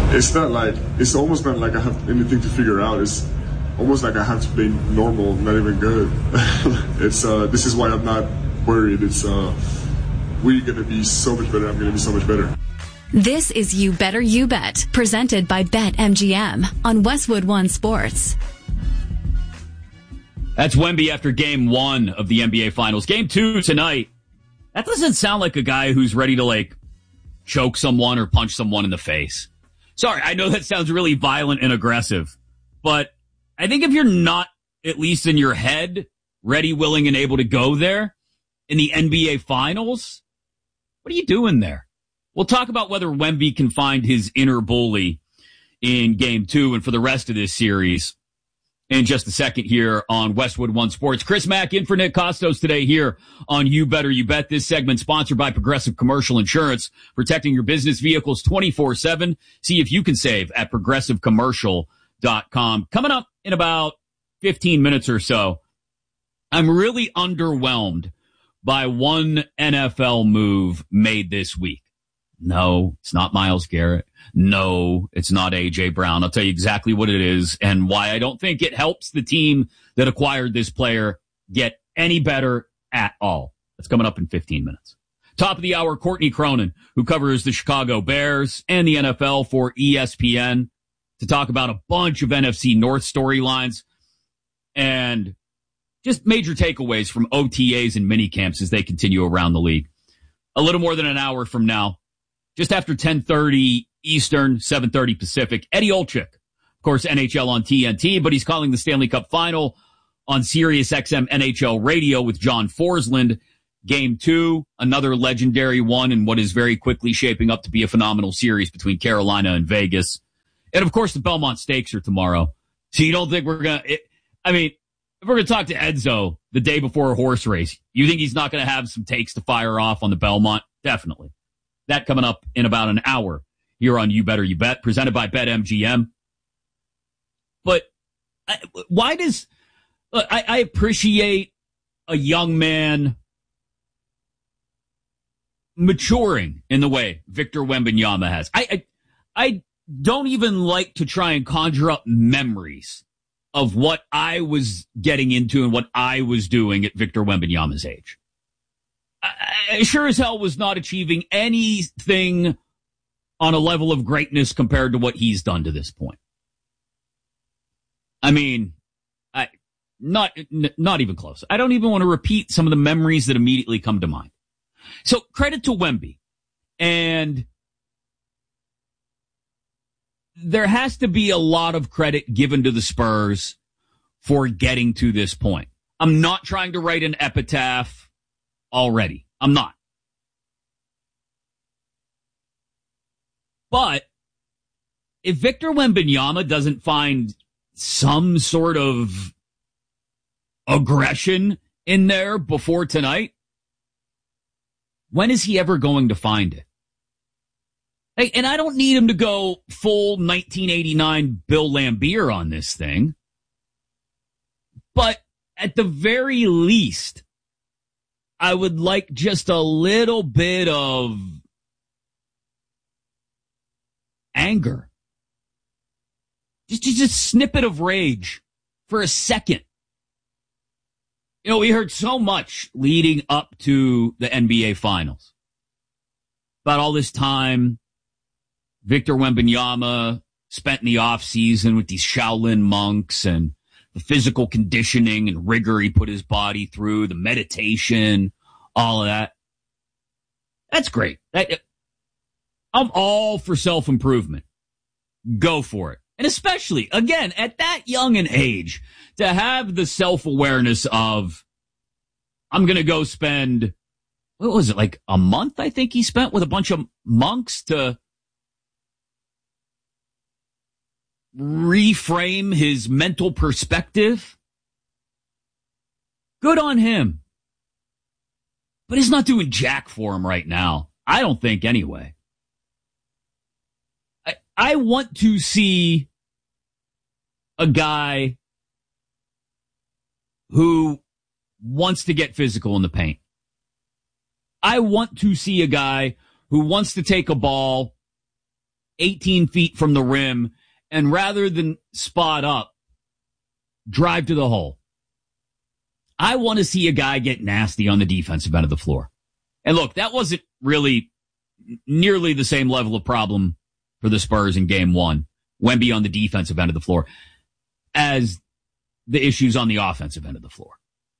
It's almost not like I have anything to figure out. It's almost like I have to play normal, not even good. This is why I'm not worried. We're going to be so much better. I'm going to be so much better. This is You Better You Bet, presented by BetMGM on Westwood One Sports. That's Wemby after Game 1 of the NBA Finals. Game 2 tonight. That doesn't sound like a guy who's ready to, choke someone or punch someone in the face. Sorry, I know that sounds really violent and aggressive, but I think if you're not, at least in your head, ready, willing, and able to go there in the NBA Finals, what are you doing there? We'll talk about whether Wemby can find his inner bully in Game 2 and for the rest of this series in just a second here on Westwood One Sports. Chris Mack in for Nick Costos today here on You Better You Bet. This segment sponsored by Progressive Commercial Insurance, protecting your business vehicles 24/7. See if you can save at progressivecommercial.com. Coming up in about 15 minutes or so, I'm really underwhelmed by one NFL move made this week. No, it's not Myles Garrett. No, it's not A.J. Brown. I'll tell you exactly what it is and why I don't think it helps the team that acquired this player get any better at all. That's coming up in 15 minutes. Top of the hour, Courtney Cronin, who covers the Chicago Bears and the NFL for ESPN, to talk about a bunch of NFC North storylines and just major takeaways from OTAs and minicamps as they continue around the league. A little more than an hour from now, just after 10:30 Eastern, 7:30 Pacific, Eddie Olczyk, of course, NHL on TNT, but he's calling the Stanley Cup Final on Sirius XM NHL Radio with John Forsland. Game 2, another legendary one in what is very quickly shaping up to be a phenomenal series between Carolina and Vegas. And, of course, the Belmont Stakes are tomorrow. So you don't think we're going to... if we're going to talk to Edzo the day before a horse race, you think he's not going to have some takes to fire off on the Belmont? Definitely. That coming up in about an hour here on You Better You Bet, presented by BetMGM. But why does... Look, I appreciate a young man maturing in the way Victor Wembanyama has. I don't even like to try and conjure up memories of what I was getting into and what I was doing at Victor Wembanyama's age. I sure as hell was not achieving anything on a level of greatness compared to what he's done to this point. I mean, not even close. I don't even want to repeat some of the memories that immediately come to mind. So credit to Wemby. And there has to be a lot of credit given to the Spurs for getting to this point. I'm not trying to write an epitaph already. I'm not. But if Victor Wembanyama doesn't find some sort of aggression in there before tonight, when is he ever going to find it? Hey, and I don't need him to go full 1989 Bill Laimbeer on this thing. But at the very least, I would like just a little bit of anger. Just a snippet of rage for a second. You know, we heard so much leading up to the NBA Finals about all this time Victor Wembanyama spent in the offseason with these Shaolin monks and the physical conditioning and rigor he put his body through, the meditation, all of that. That's great. I'm all for self-improvement. Go for it. And especially, again, at that young an age, to have the self-awareness of, I'm going to go spend, what was it, like a month, I think he spent with a bunch of monks to reframe his mental perspective. Good on him. But he's not doing jack for him right now. I don't think anyway. I want to see a guy who wants to get physical in the paint. I want to see a guy who wants to take a ball 18 feet from the rim, and rather than spot up, drive to the hole. I want to see a guy get nasty on the defensive end of the floor. And look, that wasn't really nearly the same level of problem for the Spurs in game one, Wemby on the defensive end of the floor, as the issues on the offensive end of the floor.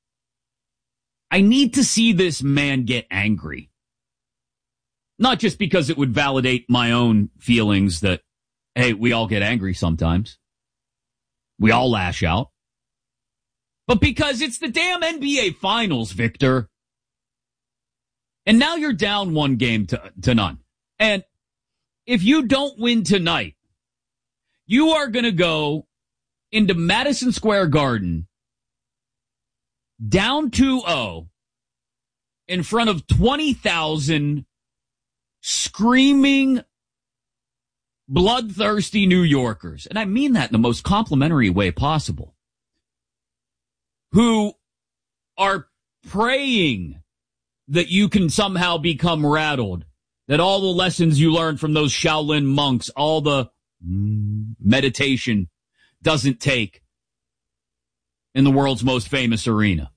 I need to see this man get angry. Not just because it would validate my own feelings that, hey, we all get angry sometimes. We all lash out. But because it's the damn NBA Finals, Victor. And now you're down one game to none. And if you don't win tonight, you are going to go into Madison Square Garden down 2-0 in front of 20,000 screaming, bloodthirsty New Yorkers. And I mean that in the most complimentary way possible. Who are praying that you can somehow become rattled, that all the lessons you learned from those Shaolin monks, all the meditation doesn't take in the world's most famous arena.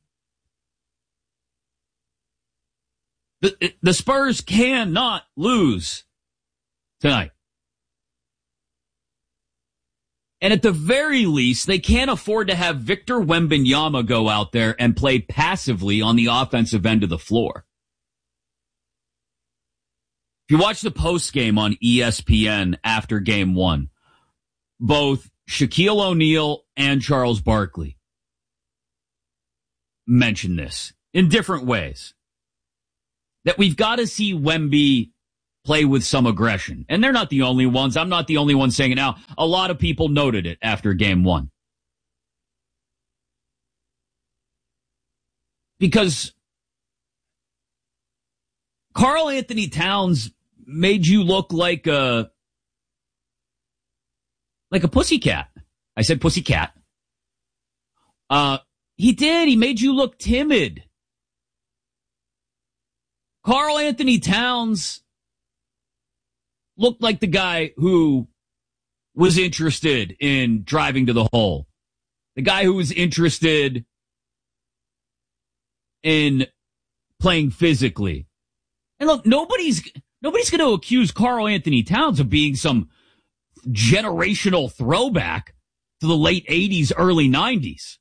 The Spurs cannot lose tonight. And at the very least, they can't afford to have Victor Wembanyama go out there and play passively on the offensive end of the floor. If you watch the post game on ESPN after game one, both Shaquille O'Neal and Charles Barkley mentioned this in different ways. That we've got to see Wemby play with some aggression. And they're not the only ones. I'm not the only one saying it now. A lot of people noted it after game one. Because Karl Anthony Towns made you look like a pussycat. I said pussycat. He did. He made you look timid. Karl Anthony Towns looked like the guy who was interested in driving to the hole. The guy who was interested in playing physically. And look, nobody's going to accuse Karl Anthony Towns of being some generational throwback to the late 80s, early 90s.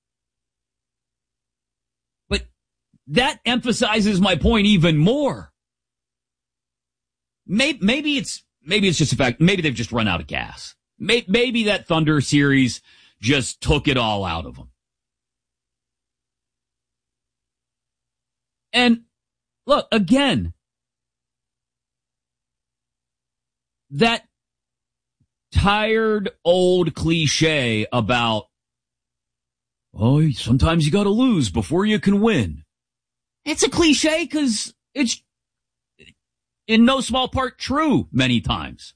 But that emphasizes my point even more. Maybe it's just a fact. Maybe they've just run out of gas. Maybe that Thunder series just took it all out of them. And look, again, that tired old cliche about, oh, sometimes you got to lose before you can win. It's a cliche because it's in no small part true many times.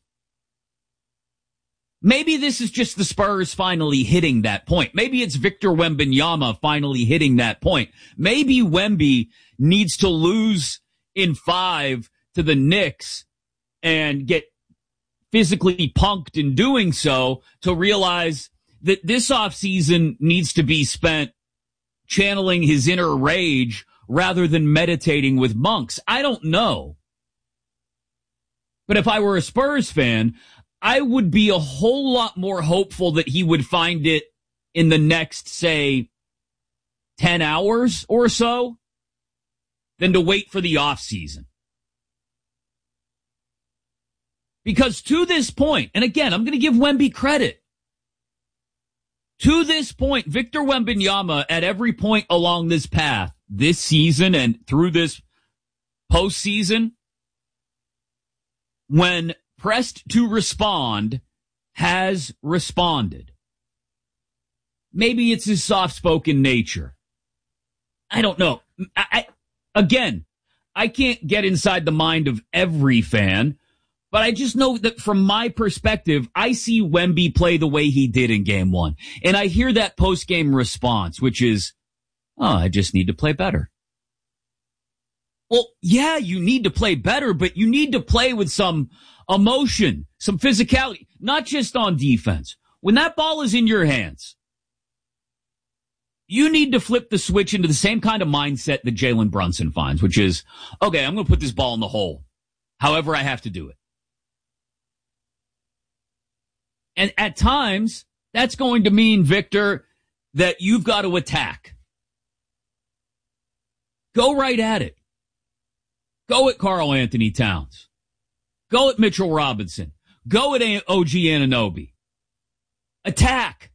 Maybe this is just the Spurs finally hitting that point. Maybe it's Victor Wembanyama finally hitting that point. Maybe Wemby needs to lose in 5 to the Knicks and get physically punked in doing so to realize that this offseason needs to be spent channeling his inner rage rather than meditating with monks. I don't know. But if I were a Spurs fan, I would be a whole lot more hopeful that he would find it in the next, say, 10 hours or so than to wait for the offseason. Because to this point, and again, I'm going to give Wemby credit. To this point, Victor Wembanyama, at every point along this path, this season and through this postseason, when pressed to respond, has responded. Maybe it's his soft-spoken nature. I don't know. Again, I can't get inside the mind of every fan, but I just know that from my perspective, I see Wemby play the way he did in game one. And I hear that post-game response, which is, oh, I just need to play better. Well, yeah, you need to play better, but you need to play with some emotion, some physicality, not just on defense. When that ball is in your hands, you need to flip the switch into the same kind of mindset that Jalen Brunson finds, which is, okay, I'm going to put this ball in the hole, however I have to do it. And at times, that's going to mean, Victor, that you've got to attack. Go right at it. Go at Karl Anthony Towns. Go at Mitchell Robinson. Go at OG Anunoby. Attack.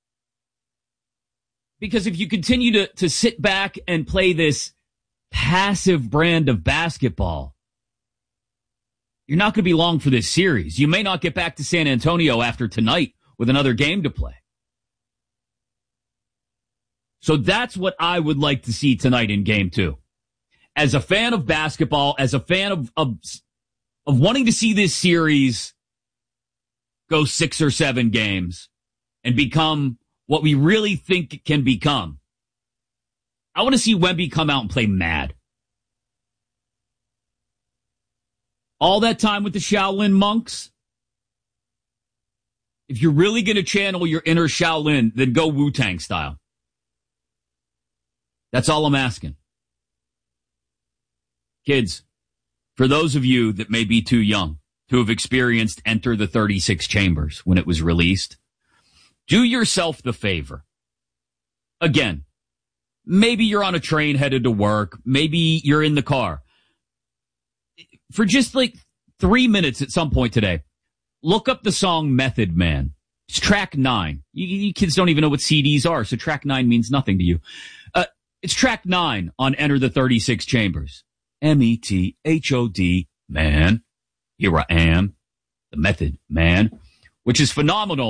Because if you continue to sit back and play this passive brand of basketball, you're not going to be long for this series. You may not get back to San Antonio after tonight with another game to play. So that's what I would like to see tonight in Game 2. As a fan of basketball, as a fan of wanting to see this series go 6 or 7 games and become what we really think it can become, I want to see Wemby come out and play mad. All that time with the Shaolin monks, if you're really going to channel your inner Shaolin, then go Wu-Tang style. That's all I'm asking. Kids, for those of you that may be too young to have experienced Enter the 36 Chambers when it was released, do yourself the favor. Again, maybe you're on a train headed to work. Maybe you're in the car. For just like 3 minutes at some point today, look up the song Method Man. It's track 9. You kids don't even know what CDs are, so track 9 means nothing to you. It's track 9 on Enter the 36 Chambers. METHOD, man. Here I am, the Method Man, which is phenomenal.